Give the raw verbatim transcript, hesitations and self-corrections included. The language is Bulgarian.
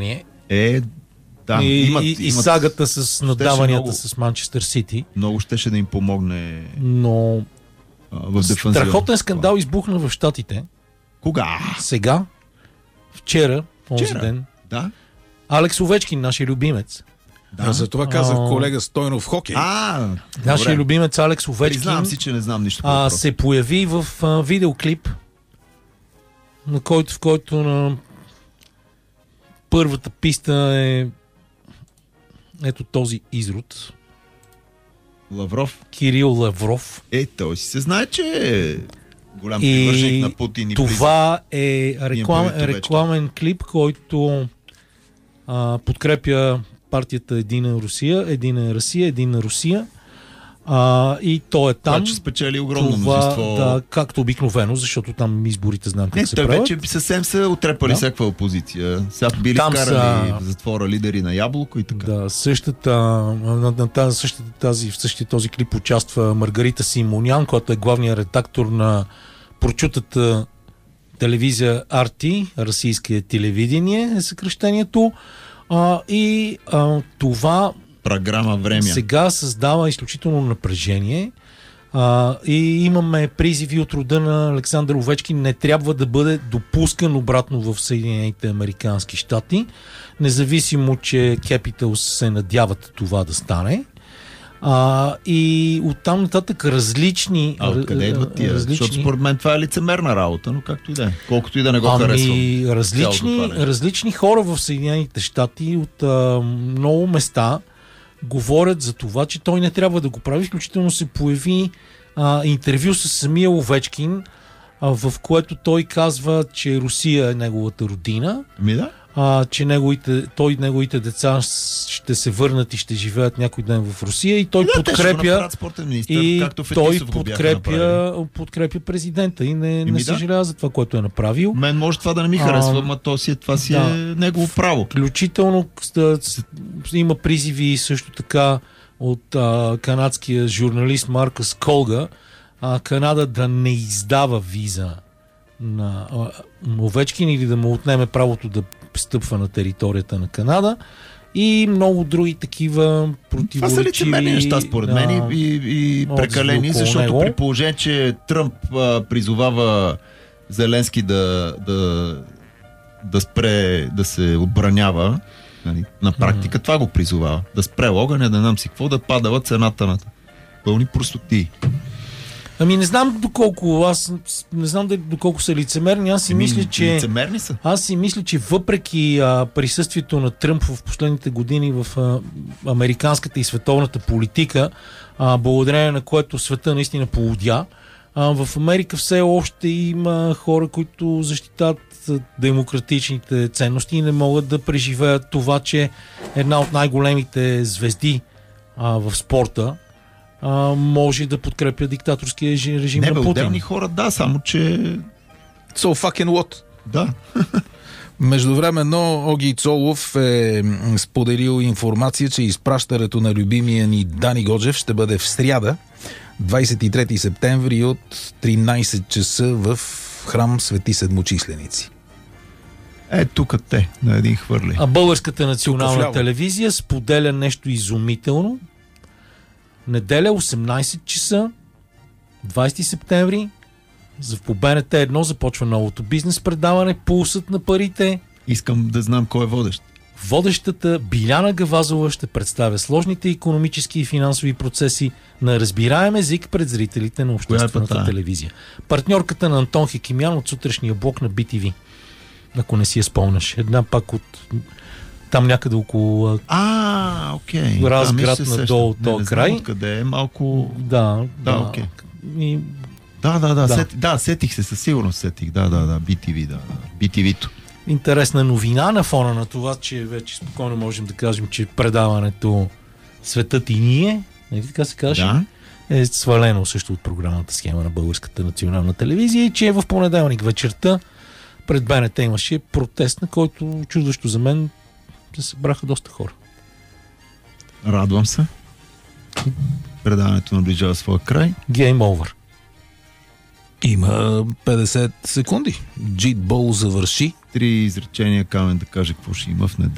Е, да, и, имат, и, имат, и сагата с надаванията много, с Манчестър Сити. Много щеше да им помогне. Но а, в дефанзива. страхотен скандал избухна в Щатите. Кога? Сега, вчера, този Вчера? ден. Да. Алекс Овечкин, нашия любимец. Да. А за това казах а... колега Стойнов в хокей. А, нашия любимец Алекс Овечкин. Признавам си, че не знам нищо по а, въпроса. се появи в а, видеоклип, на който, в който на първата писта е ето този изрод. Лавров. Кирил Лавров. Е, той си се знае, че е голям привърженик на Путин и това е реклам, рекламен клип, който а, подкрепя партията Едина Русия, Едина Русия, Едина Русия. А, и то е там. Това, че спечели огромно това, мнозинство. Да, както обикновено, защото там изборите знам как Не, се той правят. вече съвсем са отрепали да. всякаква опозиция. Сега били там вкарали са... в затвора лидери на Ябълко и така. Да, същата, на, на тази, същата, тази, в същия този клип участва Маргарита Симонян, която е главният редактор на прочутата телевизия Ар Ти, Российское телевидение е съкръщението. А, и а, това програма Време сега създава изключително напрежение. А, и имаме призиви от рода на Александър Овечкин: не трябва да бъде допускан обратно в Съединените американски щати, независимо, че Capitals се надяват това да стане. А, и оттам нататък различни... А откъде идват тия? Различни... Защото според мен това е лицемерна работа, но както и да е. Колкото и да не го ами, харесвам. Различни, различни хора в Съединените щати от а, много места говорят за това, че той не трябва да го прави. Включително се появи а, интервю с самия Овечкин, а, в което той казва, че Русия е неговата родина. Ми да. А, че неговите, той и неговите деца ще се върнат и ще живеят някой ден в Русия, и той да, подкрепя министър, и той подкрепя, подкрепя президента и не, не съжалява да. за това, което е направил. Мен може това да не ми харесва, но то си, това си да. е негово право. Включително да, има призиви също така от а, канадския журналист Маркъс Колга, а, Канада да не издава виза на а, Овечкин или да му отнеме правото да стъпва на територията на Канада, и много други такива противоречиви... Това са лицемерни неща според мен и, и, и прекалени, защото него. При положение, че Тръмп а, призовава Зеленски да, да, да спре да се отбранява, нали, на практика mm-hmm. това го призовава. Да спре огъня, да нам си какво, да падава цената на пълни простоти. Ами не знам доколко, аз не знам доколко са лицемерни, аз си Еми, мисля, че лицемерни са. Аз си мисля, че въпреки а, присъствието на Тръмп в последните години в а, американската и световната политика, а, благодарение на което света наистина полудя, а, в Америка все още има хора, които защитават демократичните ценности и не могат да преживеят това, че една от най-големите звезди а, в спорта А, може да подкрепя диктаторския режим не, на бе, Путин. отделни хора, да, само че... So fucking what? Да. Междувременно Оги Цолов е споделил информация, че изпращането на любимия ни Дани Годжев ще бъде в сряда, двадесет и трети септември от тринадесет часа в храм Свети Седмочисленици. Е, тук те, на един хвърли. А Българската национална телевизия споделя нещо изумително. Неделя, осемнадесет часа, двадесети септември, по Б Н Т едно започва новото бизнес предаване "Пулсът на парите". Искам да знам кой е водещ. Водещата Биляна Гавазова ще представя сложните икономически и финансови процеси на разбираем език пред зрителите на обществената телевизия. Партньорката на Антон Хекимян от сутрешния блок на Би Ти Ви. Ако не си я спомняш. Една пак от... там някъде около а, окей. Разград надолу този край. Откъде е малко... Да, да, да. окей. И... Да, да, да, да. Сети, да, сетих се, със сигурност сетих. Да, да, да, Би Ти Ви, да. Би Ти Ви-то. Интересна новина на фона на това, че вече спокойно можем да кажем, че предаването "Светът и ние", нали така се каже, да. е свалено също от програмната схема на Българската национална телевизия, и че в понеделник вечерта пред Б Н Т имаше протест, на който чудващо за мен се събраха доста хора. Радвам се. Предаването наближава своя край. Game over. Има петдесет секунди. Джит Бол завърши. Три изречения, Камен да каже какво ще има в неделя.